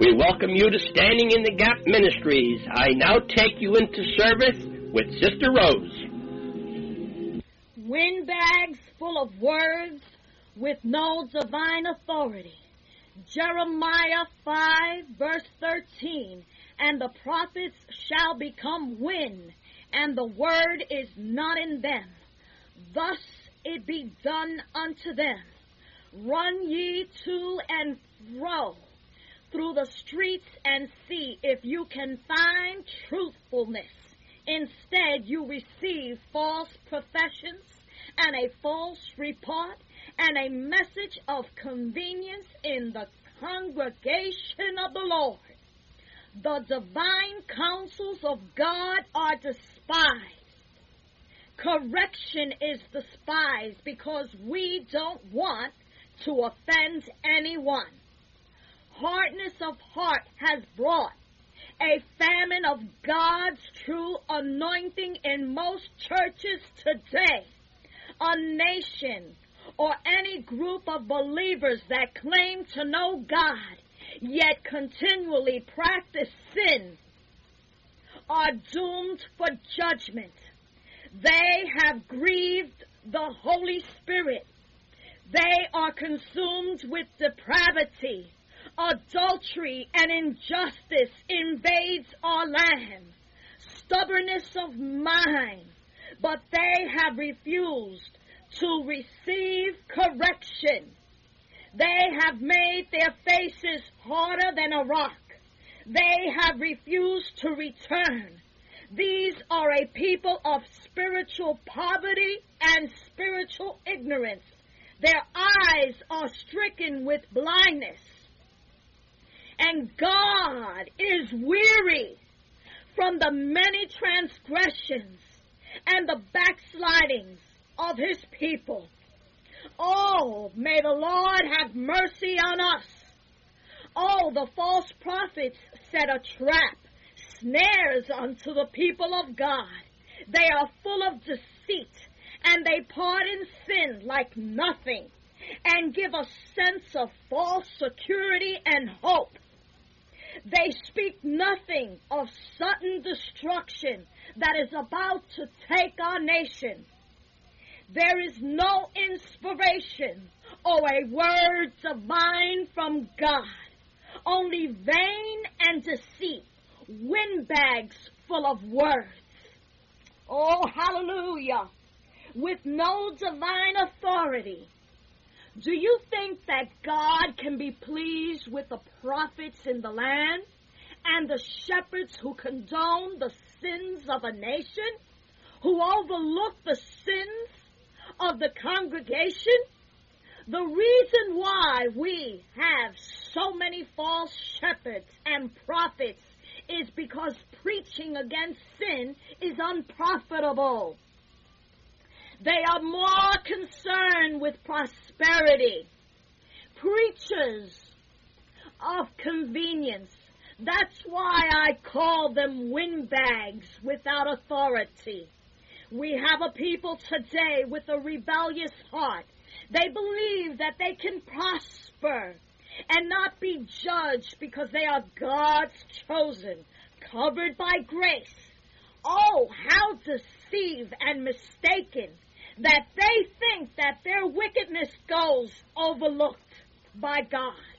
We welcome you to Standing in the Gap Ministries. I now take you into service with Sister Rose. Windbags full of words with no divine authority. Jeremiah 5, verse 13. And the prophets shall become wind, and the word is not in them. Thus it be done unto them. Run ye to and fro through the streets and see if you can find truthfulness. Instead, you receive false professions and a false report and a message of convenience in the congregation of the Lord. The divine counsels of God are despised. Correction is despised because we don't want to offend anyone. Hardness of heart has brought a famine of God's true anointing in most churches today. A nation or any group of believers that claim to know God, yet continually practice sin, are doomed for judgment. They have grieved the Holy Spirit. They are consumed with depravity. Adultery and injustice invades our land. Stubbornness of mind, but they have refused to receive correction. They have made their faces harder than a rock. They have refused to return. These are a people of spiritual poverty and spiritual ignorance. Their eyes are stricken with blindness. And God is weary from the many transgressions and the backslidings of his people. Oh, may the Lord have mercy on us. Oh, the false prophets set a trap, snares unto the people of God. They are full of deceit, and they pardon sin like nothing, and give a sense of false security and hope. They speak nothing of sudden destruction that is about to take our nation. There is no inspiration or a word divine from God, only vain and deceit, windbags full of words. Oh, hallelujah, with no divine authority. Do you think that God can be pleased with the prophets in the land and the shepherds who condone the sins of a nation, who overlook the sins of the congregation? The reason why we have so many false shepherds and prophets is because preaching against sin is unprofitable. They are more concerned with prosperity. Preachers of convenience. That's why I call them windbags without authority. We have a people today with a rebellious heart. They believe that they can prosper and not be judged because they are God's chosen, covered by grace. Oh, how deceived and mistaken that they think that their wickedness goes overlooked by God.